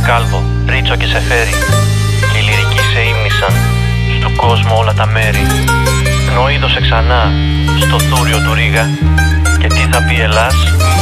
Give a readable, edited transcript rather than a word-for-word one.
κάλβο, ρίτσο και σε φέρει. Και οι λυρικοί σε ήμνησαν, στου κόσμου όλα τα μέρη. Νοήδωσε ξανά, στο θούριο του Ρήγα. Και τι θα πει Ελλάς?